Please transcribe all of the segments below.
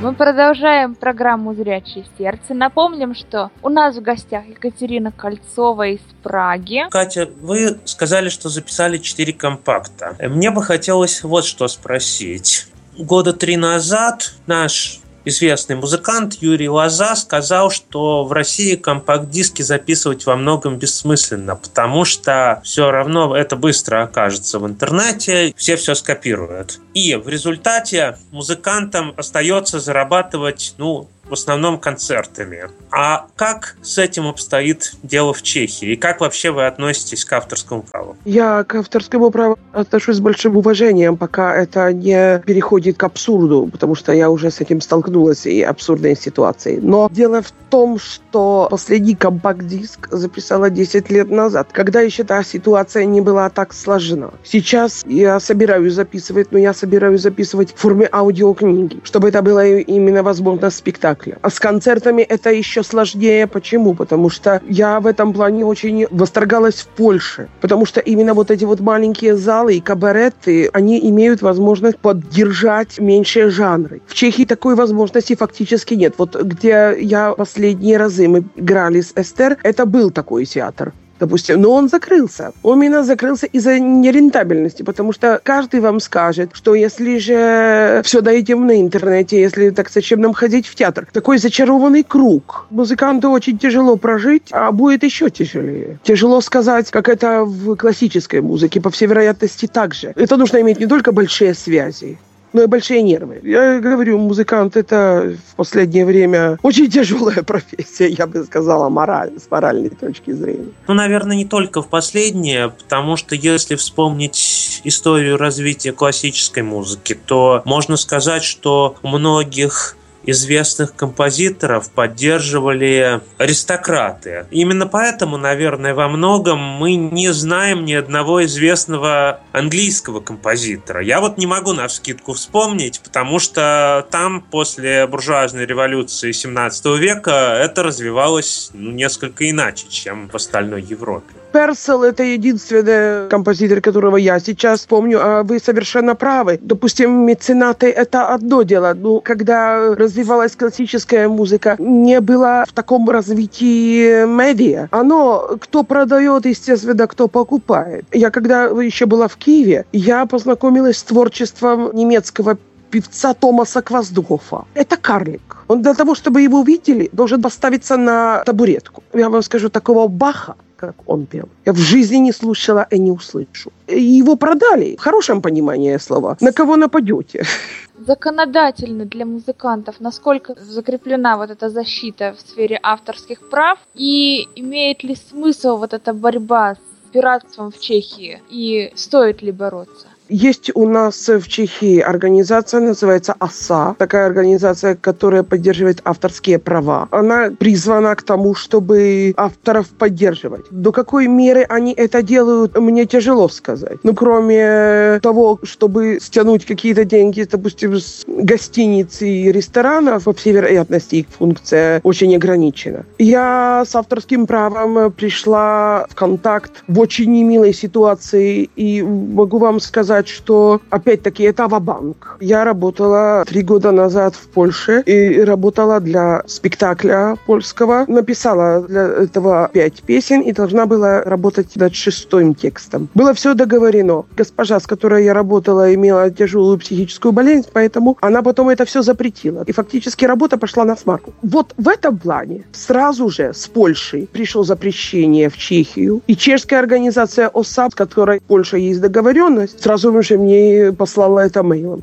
Мы продолжаем программу «Зрячее сердце». Напомним, что у нас в гостях Екатерина Кольцова из Праги. Катя, вы сказали, что записали 4 компакта. Мне бы хотелось вот что спросить. 3 года назад наш известный музыкант Юрий Лоза сказал, что в России компакт-диски записывать во многом бессмысленно, потому что все равно это быстро окажется в интернете, все скопируют. И в результате музыкантам остается зарабатывать, в основном концертами. А как с этим обстоит дело в Чехии? И как вообще вы относитесь к авторскому праву? Я к авторскому праву отношусь с большим уважением, пока это не переходит к абсурду, потому что я уже с этим столкнулась и абсурдной ситуацией. Но дело в том, что последний компакт-диск записала 10 лет назад, когда еще та ситуация не была так сложна. Сейчас я собираюсь записывать, но я собираюсь записывать в форме аудиокниги, чтобы это было именно возможно спектакль. А с концертами это еще сложнее. Почему? Потому что я в этом плане очень восторгалась в Польше. Потому что именно вот эти вот маленькие залы и кабареты, они имеют возможность поддержать меньшие жанры. В Чехии такой возможности фактически нет. Вот где я последние разы мы играли с Эстер, это был такой театр. Допустим, но он закрылся. Он именно закрылся из-за нерентабельности, потому что каждый вам скажет, что если же все дойдем на интернете, если так зачем нам ходить в театр? Такой зачарованный круг. Музыканту очень тяжело прожить, а будет еще тяжелее. Тяжело сказать, как это в классической музыке, по всей вероятности так же. Это нужно иметь не только большие связи, но и большие нервы. Я говорю, музыкант — это в последнее время очень тяжелая профессия, я бы сказала, с моральной точки зрения. Наверное, не только в последнее, потому что если вспомнить историю развития классической музыки, то можно сказать, что у многих известных композиторов поддерживали аристократы. Именно поэтому, наверное, во многом мы не знаем ни одного известного английского композитора. Я вот не могу навскидку вспомнить, потому что там после буржуазной революции XVII века это развивалось несколько иначе, чем в остальной Европе. Персел — это единственный композитор, которого я сейчас помню, а вы совершенно правы. Допустим, меценаты — это одно дело. Когда развивалась классическая музыка, не было в таком развитии медиа. Оно, кто продает, естественно, кто покупает. Я когда еще была в Киеве, я познакомилась с творчеством немецкого певца Томаса Квасдгофа. Это карлик. Он для того, чтобы его увидели, должен поставиться на табуретку. Я вам скажу, такого Баха, как он пел, я в жизни не слушала и не услышу. Его продали, в хорошем понимании слова. На кого нападете? Законодательно для музыкантов, насколько закреплена вот эта защита в сфере авторских прав, и имеет ли смысл вот эта борьба с пиратством в Чехии, и стоит ли бороться? Есть у нас в Чехии организация, называется АСА. Такая организация, которая поддерживает авторские права. Она призвана к тому, чтобы авторов поддерживать. До какой меры они это делают, мне тяжело сказать. Кроме того, чтобы стянуть какие-то деньги, допустим, с гостиниц и ресторанов, по всей вероятности, их функция очень ограничена. Я с авторским правом пришла в контакт в очень немилой ситуации, и могу вам сказать, что, опять-таки, это ва-банк. Я работала 3 года назад в Польше и работала для спектакля польского. Написала для этого 5 песен и должна была работать над 6-м текстом. Было все договорено. Госпожа, с которой я работала, имела тяжелую психическую болезнь, поэтому она потом это все запретила. И фактически работа пошла на смарку. Вот в этом плане сразу же с Польшей пришло запрещение в Чехию. И чешская организация ОСА, с которой в Польше есть договоренность, сразу же мне послала это мейлом.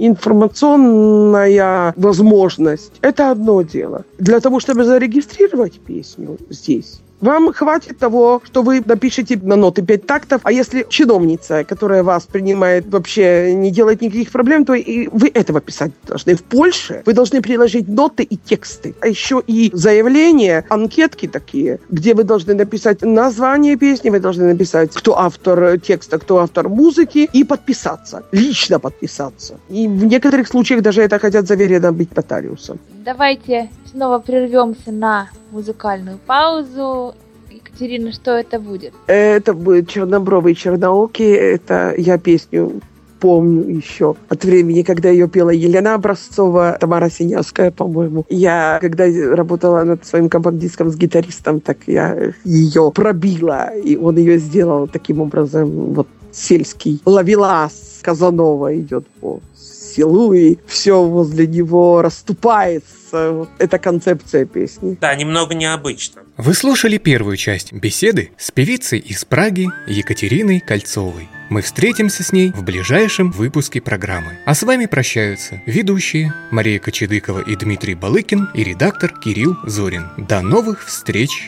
Информационная возможность – это одно дело. Для того, чтобы зарегистрировать песню здесь, вам хватит того, что вы напишете на ноты 5 тактов, а если чиновница, которая вас принимает, вообще не делает никаких проблем, то и вы этого писать должны. В Польше вы должны приложить ноты и тексты, а еще и заявления, анкетки такие, где вы должны написать название песни, вы должны написать, кто автор текста, кто автор музыки, и подписаться, лично подписаться. И в некоторых случаях даже это хотят заверенно быть нотариусом. Давайте снова прервемся на музыкальную паузу. Екатерина, что это будет? Это будет «Чернобровый черноокий». Это я песню помню еще от времени, когда ее пела Елена Образцова, Тамара Синявская, по-моему. Я, когда работала над своим компакт-диском с гитаристом, так я ее пробила, и он ее сделал таким образом, вот сельский ловелас Казанова идет по селу, и все возле него расступается. Вот это концепция песни. Да, немного необычно. Вы слушали первую часть беседы с певицей из Праги Екатериной Кольцовой. Мы встретимся с ней в ближайшем выпуске программы. А с вами прощаются ведущие Мария Кочедыкова и Дмитрий Балыкин и редактор Кирилл Зорин. До новых встреч!